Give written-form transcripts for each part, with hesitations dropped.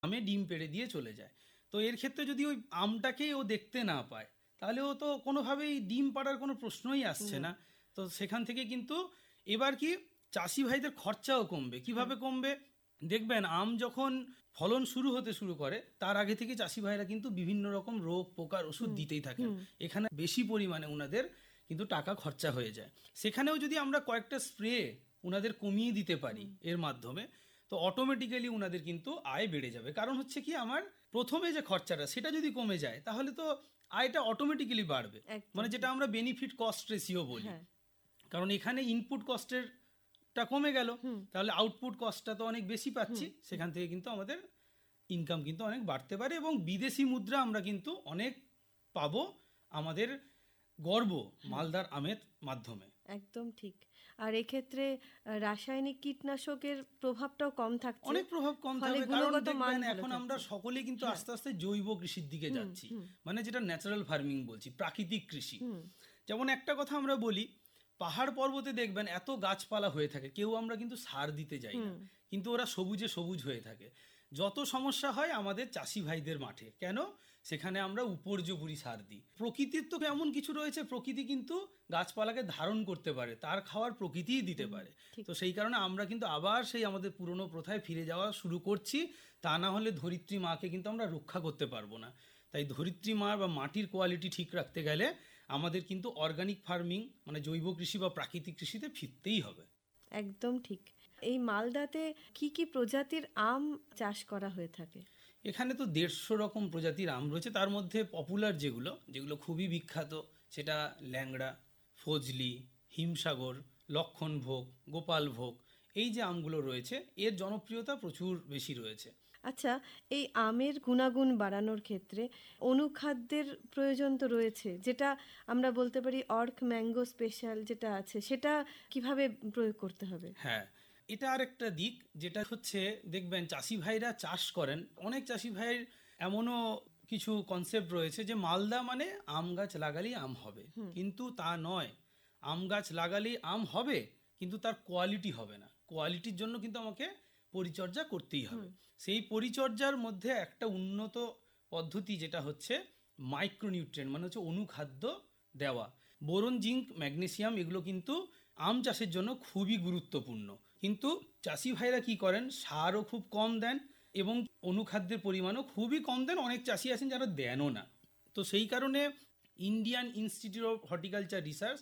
আমে ডিম পেড়ে দিয়ে চলে যায়। তো এর ক্ষেত্রে যদি ওই আমটাকেই ও দেখতে না পায়, তাহলে ও তো কোনোভাবেই ডিম পাড়ার কোনো প্রশ্নই আসছে না। তো সেখান থেকে কিন্তু এবার কি চাষি ভাইদের খরচাও কমবে। কিভাবে কমবে? দেখবেন আম যখন ফলন হতে শুরু করে, তার আগে থেকে চাষি ভাইরা কিন্তু বিভিন্ন রকম রোগ পোকার ওষুধ দিতেই থাকেন। এখানে বেশি পরিমাণে উনাদের কিন্তু টাকা খরচা হয়ে যায়। সেখানেও যদি আমরা কয়েকটা স্প্রে উনাদের কমিয়ে দিতে পারি এর মাধ্যমে, তো অটোমেটিক্যালি উনাদের কিন্তু আয় বেড়ে যাবে। কারণ হচ্ছে কি, আমার প্রথমে যে খরচাটা সেটা যদি কমে যায়, তাহলে তো আয়টা অটোমেটিক্যালি বাড়বে। মানে যেটা আমরা বেনিফিট কস্ট রেশিও বলি। কারণ এখানে ইনপুট কস্টের টা কমে গেল, তাহলে আউটপুট কস্টটা তো অনেক বেশি পাচ্ছি। সেখান থেকে কিন্তু আমাদের ইনকাম কিন্তু অনেক বাড়তে পারে এবং বিদেশি মুদ্রা আমরা কিন্তু অনেক পাবো আমাদের গর্ব মালদার আমের মাধ্যমে। একদম ঠিক। আর এক্ষেত্রে রাসায়নিক কীটনাশকের প্রভাবটাও কম থাকছে, অনেক প্রভাব কম থাকবে। কারণ দেখবেন এখন আমরা সকলেই কিন্তু আস্তে আস্তে জৈব কৃষির দিকে যাচ্ছি, মানে যেটা ন্যাচারাল ফার্মিং বলছি, প্রাকৃতিক কৃষি। যেমন একটা কথা আমরা বলি, পাহাড় পর্বতে দেখবেন এত গাছপালা হয়ে থাকে, কেউ আমরা কিন্তু সার দিতে যাই না, কিন্তু ওরা সবুজে সবুজ হয়ে থাকে। যত সমস্যা হয় আমাদের চাষি ভাইদের মাঠে, কেন? সেখানে আমরা উপর্যুপরি সার দিই। প্রকৃতির তো এমন কিছু রয়েছে, প্রকৃতি কিন্তু গাছপালাকে ধারণ করতে পারে, তার খাওয়ার প্রকৃতিই দিতে পারে। তো সেই কারণে আমরা কিন্তু আবার সেই আমাদের পুরনো প্রথায় ফিরে যাওয়া শুরু করছি। তা না হলে ধরিত্রী মাকে কিন্তু আমরা রক্ষা করতে পারবো না। তাই ধরিত্রী মা বা মাটির কোয়ালিটি ঠিক রাখতে গেলে আমাদের কিন্তু অর্গানিক ফার্মিং মানে জৈব কৃষি বা প্রাকৃতিক কৃষিতে ফিরতেই হবে। একদম ঠিক। এই মালদাতে কি কি প্রজাতির আম চাষ করা হয়ে থাকে? এখানে তো 150 রকম প্রজাতির আম রয়েছে। তার মধ্যে পপুলার যেগুলো যেগুলো খুবই বিখ্যাত, সেটা ল্যাংড়া, ফজলি, হিমসাগর, লক্ষণভোগ, গোপালভোগ, এই যে আমগুলো রয়েছে এর জনপ্রিয়তা প্রচুর বেশি রয়েছে। আচ্ছা, এই আমের গুণাগুণ বাড়ানোর ক্ষেত্রে অনুখাদ্যের প্রয়োজন তো রয়েছে, যেটা আমরা বলতে পারি অর্ক ম্যাঙ্গো স্পেশাল যেটা আছে, সেটা কিভাবে প্রয়োগ করতে হবে? হ্যাঁ, এটা আরেকটা দিক, যেটা হচ্ছে দেখবেন চাষি ভাইরা চাষ করেন, অনেক চাষি ভাইয়ের এমনও কিছু কনসেপ্ট রয়েছে যে মালদা মানে আম গাছ লাগালেই আম হবে, কিন্তু তা নয়। আম গাছ লাগালেই আম হবে, কিন্তু তার কোয়ালিটি হবে না। কোয়ালিটির জন্য কিন্তু আমাকে পরিচর্যা করতেই হবে। সেই পরিচর্যার মধ্যে একটা উন্নত পদ্ধতি যেটা হচ্ছে মাইক্রোনিউট্রিয়েন্ট, মানে হচ্ছে অনুখাদ্য দেওয়া। বোরন, জিঙ্ক, ম্যাগনেসিয়াম এগুলো কিন্তু আম চাষের জন্য খুবই গুরুত্বপূর্ণ। কিন্তু চাষি ভাইরা কি করেন, সারও খুব কম দেন এবং অনুখাদ্যের পরিমাণও খুবই কম দেন। অনেক চাষি আছেন যারা দেনও না। তো সেই কারণে Indian institute of horticulture research,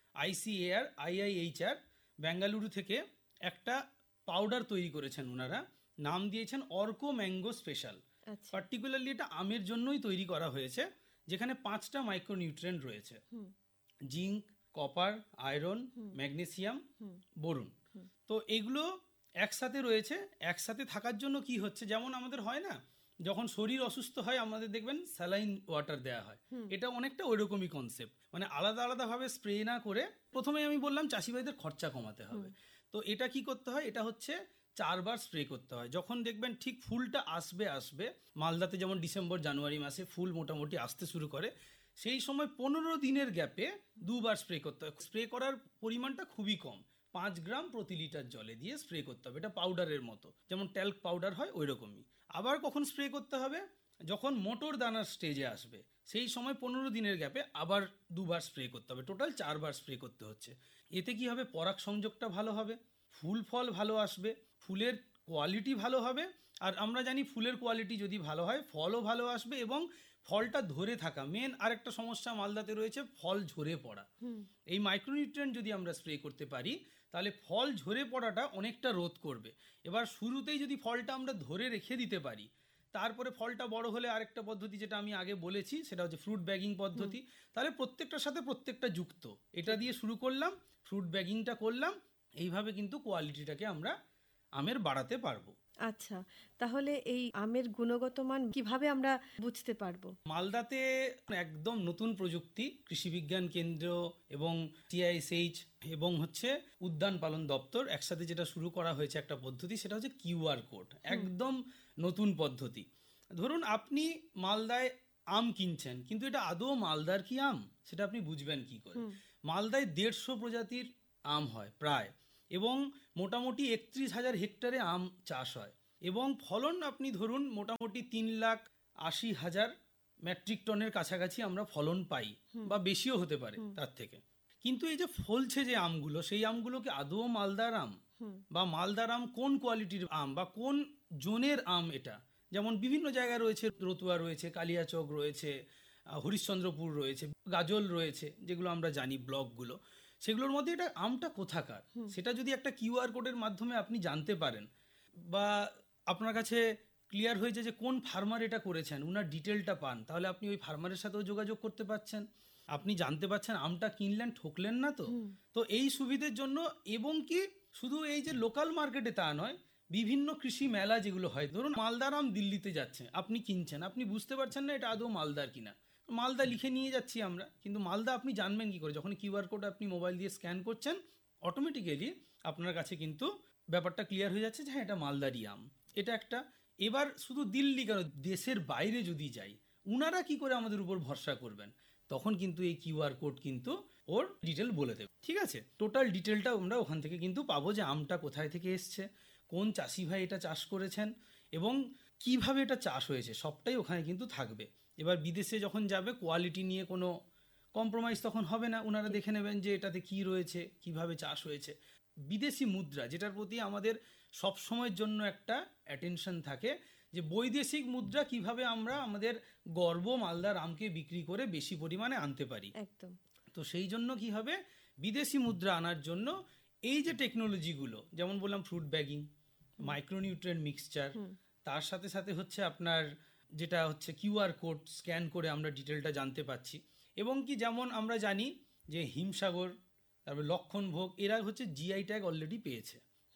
ICAR, IIHR, Bengaluru থেকে একটা পাউডার তৈরি করেছেন ওনারা, নাম দিয়েছেন অর্কো ম্যাঙ্গো স্পেশাল। পার্টিকুলারলি এটা আমের জন্যই তৈরি করা হয়েছে, যেখানে 5টা মাইক্রোনিউট্রিয়েন্ট রয়েছে: zinc, copper, iron, magnesium, boron. তো এগুলো একসাথে রয়েছে। একসাথে থাকার জন্য কি হচ্ছে, যেমন আমাদের হয় না যখন শরীর অসুস্থ হয় আমাদের দেখবেন স্যালাইন ওয়াটার দেওয়া হয়, এটা অনেকটা ওইরকমই কনসেপ্ট। মানে আলাদা আলাদাভাবে স্প্রে না করে, প্রথমে আমি বললাম চাষি ভাইদের খরচা কমাতে হবে। তো এটা কি করতে হয়, এটা হচ্ছে 4 বার স্প্রে করতে হয়। যখন দেখবেন ঠিক ফুলটা আসবে, মালদাতে যেমন ডিসেম্বর জানুয়ারি মাসে ফুল মোটামুটি আসতে শুরু করে, সেই সময় 15 দিনের গ্যাপে 2 বার স্প্রে করতে হয়। স্প্রে করার পরিমাণটা খুবই কম, 5 গ্রাম প্রতি লিটার জলে দিয়ে স্প্রে করতে হবে। এটা পাউডারের মতো, যেমন ট্যাল্ক পাউডার হয় ওই রকমই। আবার কখন স্প্রে করতে হবে, যখন মোটর দানার স্টেজে আসবে সেই সময় 15 দিনের গ্যাপে আবার 2 বার স্প্রে করতে হবে। টোটাল 4 বার স্প্রে করতে হচ্ছে। এতে কি হবে, পরাগ সংযোগটা ভালো হবে, ফুল ফল ভালো আসবে, ফুলের কোয়ালিটি ভালো হবে। আর আমরা জানি ফুলের কোয়ালিটি যদি ভালো হয় ফলও ভালো আসবে এবং ফলটা ধরে থাকা। মেন আরেকটা সমস্যা মালদাতে রয়েছে, ফল ঝরে পড়া। এই মাইক্রোনিউট্রিয়েন্ট যদি আমরা স্প্রে করতে পারি তাহলে ফল ঝরে পড়াটা অনেকটা রোধ করবে। এবার শুরুতেই যদি ফলটা আমরা ধরে রেখে দিতে পারি, তারপরে ফলটা বড় হলে আরেকটা পদ্ধতি যেটা আমি আগে বলেছি সেটা হচ্ছে ফ্রুট ব্যাগিং পদ্ধতি। তাহলে প্রত্যেকটার সাথে প্রত্যেকটা যুক্ত, এটা দিয়ে শুরু করলাম, ফ্রুট ব্যাগিংটা করলাম, এইভাবে কিন্তু কোয়ালিটিটাকে আমরা আমের বাড়াতে পারবো। আচ্ছা, তাহলে এই আমের গুণগত মান কিভাবে আমরা বুঝতে পারবো? মালদাতে একদম নতুন প্রযুক্তি, কৃষি বিজ্ঞান কেন্দ্র এবং TISH এবং হচ্ছে উদ্যান পালন দপ্তর একসাথে যেটা শুরু করা হয়েছে একটা পদ্ধতি, সেটা হচ্ছে QR কোড। একদম নতুন পদ্ধতি। ধরুন আপনি মালদায় আম কিনছেন, কিন্তু এটা আদৌ মালদার কি আম সেটা আপনি বুঝবেন কি করে? মালদায় 150 প্রজাতির আম হয় প্রায়, এবং মোটামুটি 31,000 হেক্টরে আম চাষ হয়। এবং ফলন আপনি ধরুন মোটামুটি 3,80,000 মেট্রিক টনের কাছাকাছি আমরা ফলন পাই, বা বেশিও হতে পারে তার থেকে। কিন্তু এই যে ফলছে যে আমগুলো, সেই আমগুলো কি আদৌ মালদার আম, বা মালদার আম কোন কোয়ালিটির আম বা কোন জোনের আম এটা? যেমন বিভিন্ন জায়গায় রয়েছে, রতুয়া রয়েছে, কালিয়াচক রয়েছে, হরিশ্চন্দ্রপুর রয়েছে, গাজল রয়েছে, যেগুলো আমরা জানি ব্লকগুলো, সেগুলোর মধ্যে এটা আমটা কোথাকার সেটা যদি একটা কিউআর কোডের মাধ্যমে আপনি জানতে পারেন, বা আপনার কাছে ক্লিয়ার হয়েছে যে কোন ফার্মার এটা করেছেন, উনার ডিটেলটা পান, তাহলে আপনি ওই ফার্মারের সাথেও যোগাযোগ করতে পারছেন, আপনি জানতে পারছেন আমটা কিনলেন, ঠকলেন না তো। তো এই সুবিধের জন্য, এবং কি শুধু এই যে লোকাল মার্কেটে তা নয়, বিভিন্ন কৃষি মেলা যেগুলো হয়, ধরুন মালদার আম দিল্লিতে যাচ্ছে, আপনি কিনছেন, আপনি বুঝতে পারছেন না এটা আদৌ মালদার কিনা, মালদা লিখে নিয়ে যাচ্ছি আমরা, কিন্তু মালদা আপনি জানবেন কি করে? যখন কিউআর কোড আপনি মোবাইল দিয়ে স্ক্যান করছেন, অটোমেটিক্যালি আপনার কাছে কিন্তু ব্যাপারটা ক্লিয়ার হয়ে যাচ্ছে যে হ্যাঁ এটা মালদারই আম। এটা একটা। এবার শুধু দিল্লি কেন, দেশের বাইরে যদি যাই, উনারা কি করে আমাদের উপর ভরসা করবেন? তখন কিন্তু এই কিউআর কোড কিন্তু ওর ডিটেল বলে দেবে, ঠিক আছে? টোটাল ডিটেলটা আমরা ওখান থেকে কিন্তু পাবো, যে আমটা কোথায় থেকে এসছে, কোন চাষি ভাই এটা চাষ করেছেন, এবং কিভাবে এটা চাষ হয়েছে, সবটাই ওখানে কিন্তু থাকবে। এবার বিদেশে যখন যাবে, কোয়ালিটি নিয়ে কোনো কম্প্রোমাইজ তখন হবে না, ওনারা দেখে নেবেন যে এটাতে কি রয়েছে, কিভাবে চাষ হয়েছে। বিদেশি মুদ্রা, যেটার প্রতি আমাদের সব সময়ের জন্য একটা অ্যাটেনশন থাকে, যে বৈদেশিক মুদ্রা কিভাবে আমরা আমাদের গর্ব মালদার আমকে বিক্রি করে বেশি পরিমাণে আনতে পারি। একদম। তো সেই জন্য কি হবে, বিদেশি মুদ্রা আনার জন্য এই যে টেকনোলজিগুলো, যেমন বললাম ফ্রুট ব্যাগিং, মাইক্রোনিউট্রিয়েন্ট মিক্সচার, তার সাথে সাথে হচ্ছে আপনার যেটা হচ্ছে কিউআর কোড স্ক্যান করে আমরা ডিটেলটা জানতে পাচ্ছি। এবং কি যেমন আমরা জানি যে হিমসাগর, তারপরে লক্ষণভোগ, এরা হচ্ছে জিআই ট্যাগ অলরেডি পেয়েছে।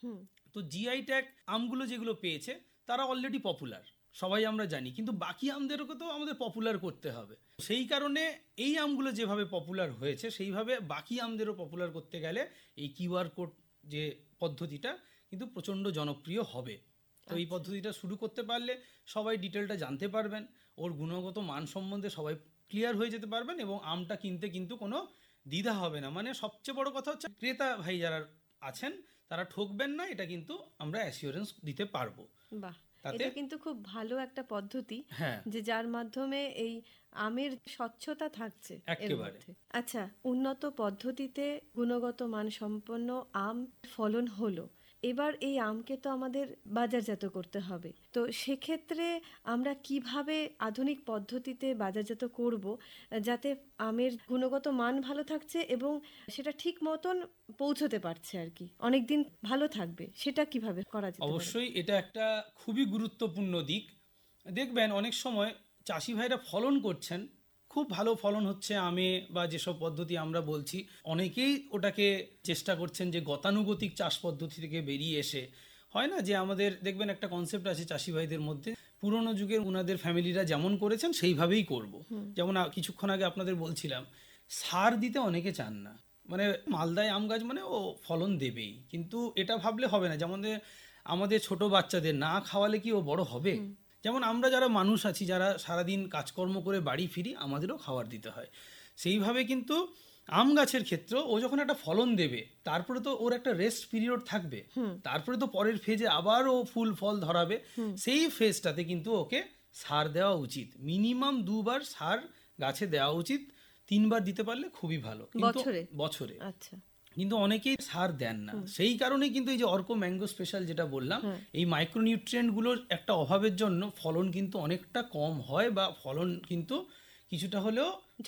তো জিআই ট্যাগ আমগুলো যেগুলো পেয়েছে তারা অলরেডি পপুলার, সবাই আমরা জানি, কিন্তু বাকি আমদেরকে তো আমাদের পপুলার করতে হবে। সেই কারণে এই আমগুলো যেভাবে পপুলার হয়েছে, সেইভাবে বাকি আমদেরও পপুলার করতে গেলে এই কিউআর কোড যে পদ্ধতিটা কিন্তু প্রচণ্ড জনপ্রিয় হবে। তো এই পদ্ধতিটা শুরু করতে পারলে সবাই ডিটেলটা জানতে পারবেন, ওর গুণগত মান সম্বন্ধে সবাই ক্লিয়ার হয়ে যেতে পারবেন, এবং আমটা কিনতে কিন্তু কোনো দ্বিধা হবে না। মানে সবচেয়ে বড় কথা হচ্ছে ক্রেতা ভাই যারা আছেন তারা ঠকবেন না, এটা কিন্তু আমরা অ্যাসিওরেন্স দিতে পারবো। বাহ, এটা কিন্তু খুব ভালো একটা পদ্ধতি, যে যার মাধ্যমে এই আমের স্বচ্ছতা থাকছে এর মধ্যে। আচ্ছা, উন্নত পদ্ধতিতে গুণগত মান সম্পন্ন আম ফলন হলো, এবার এই আমকে তো আমাদের বাজারজাত করতে হবে। তো সেক্ষেত্রে আমরা কিভাবে আধুনিক পদ্ধতিতে বাজারজাত করব, যাতে আমের গুণগত মান ভালো থাকছে এবং সেটা ঠিক মতন পৌঁছতে পারছে আর কি, অনেকদিন ভালো থাকবে, সেটা কিভাবে করা যেতে পারে? অবশ্যই এটা একটা খুবই গুরুত্বপূর্ণ দিক। দেখবেন অনেক সময় চাষি ভাইরা ফলন করছেন, খুব ভালো ফলন হচ্ছে আমে, বা যেসব পদ্ধতি আমরা বলছি, অনেকেই ওটাকে চেষ্টা করছেন যে গতানুগতিক চাষ পদ্ধতি থেকে বেরিয়ে এসে, হয় না যে আমাদের দেখবেন একটা কনসেপ্ট আছে চাষি ভাইদের মধ্যে, পুরোনো যুগের ওনাদের ফ্যামিলিরা যেমন করেছেন সেইভাবেই করব। যেমন কিছুক্ষণ আগে আপনাদের বলছিলাম, সার দিতে অনেকে চান না, মানে মালদায় আম গাছ মানে ও ফলন দেবেই, কিন্তু এটা ভাবলে হবে না, যেমন আমাদের ছোট বাচ্চাদের না খাওয়ালে কি ও বড় হবে? যেমন আমরা যারা মানুষ আছি, যারা সারাদিন কাজকর্ম করে বাড়ি ফিরি, আমাদেরও খাবার দিতে হয়। সেইভাবে কিন্তু আম গাছের ক্ষেত্রে ও যখন একটা ফলন দেবে, তারপরে তো ওর একটা রেস্ট পিরিয়ড থাকবে, তারপরে তো পরের ফেজে আবার ও ফুল ফল ধরাবে। সেই ফেজটাতে কিন্তু ওকে সার দেওয়া উচিত, মিনিমাম 2 বার সার গাছে দেওয়া উচিত, 3 বার দিতে পারলে খুবই ভালো বছরে। আচ্ছা, কিন্তু অনেকেই সার দেন না, সেই কারণে কিন্তু এই যে অর্কো ম্যাঙ্গো স্পেশাল যেটা বললাম, এই মাইক্রোনিউট্রিয়েন্ট গুলোর একটা অভাবের জন্য ফলন কিন্তু অনেকটা কম হয়, বা ফলন কিন্তু কিছুটা হলেও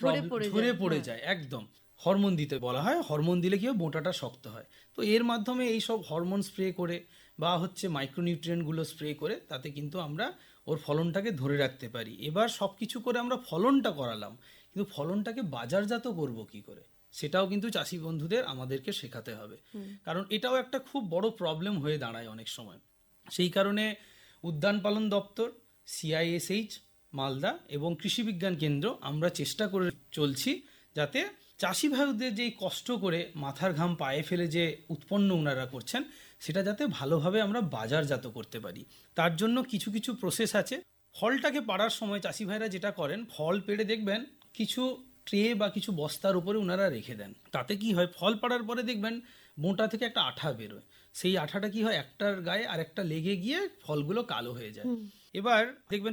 ঝরে পড়ে যায়। একদম হরমোন দিতে বলা হয়, হরমোন দিলে কি হয়, বোঁটাটা শক্ত হয়। তো এর মাধ্যমে এই সব হরমোন স্প্রে করে বা হচ্ছে মাইক্রোনিউট্রিয়েন্ট গুলো স্প্রে করে, তাতে কিন্তু আমরা ওর ফলনটাকে ধরে রাখতে পারি। এবার সবকিছু করে আমরা ফলনটা করালাম, কিন্তু ফলনটাকে বাজারজাত করব কি করে, সেটাও কিন্তু চাষি বন্ধুদের আমাদেরকে শেখাতে হবে, কারণ এটাও একটা খুব বড় প্রবলেম হয়ে দাঁড়ায় অনেক সময়। সেই কারণে উদ্যান পালন দপ্তর, CISH মালদা এবং কৃষি বিজ্ঞান কেন্দ্র আমরা চেষ্টা করে চলছি, যাতে চাষি ভাইদের যেই কষ্ট করে মাথার ঘাম পায়ে ফেলে যে উৎপন্ন ওনারা করছেন, সেটা যাতে ভালোভাবে আমরা বাজারজাত করতে পারি। তার জন্য কিছু কিছু প্রসেস আছে। ফলটাকে পাড়ার সময় চাষি ভাইরা যেটা করেন, ফল পেড়ে দেখবেন কিছু ট্রে বা কিছু বস্তার উপরে ওনারা রেখে দেন। তাতে কি হয়, ফল পাড়ার পরে দেখবেন মোটা থেকে একটা আঠা বেরোয়। সেই আঠাটা কি হয় একটার গায়ে আর একটা লেগে গিয়ে ফলগুলো কালো হয়ে যায়। এবার দেখবেন